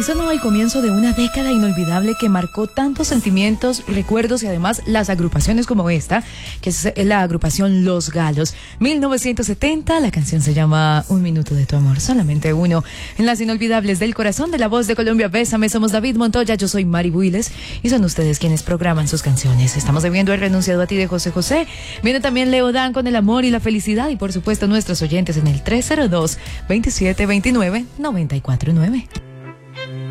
no el comienzo de una década inolvidable que marcó tantos sentimientos, recuerdos y además las agrupaciones como esta, que es la agrupación Los Galos. 1970, la canción se llama Un Minuto de Tu Amor, solamente uno. En las inolvidables del corazón de la voz de Colombia, Bésame, somos David Montoya, yo soy Mari Builes y son ustedes quienes programan sus canciones. Estamos viendo El Renunciado a Ti de José José. Viene también Leo Dan con El Amor y la Felicidad y por supuesto nuestros oyentes en el 302-2729-949.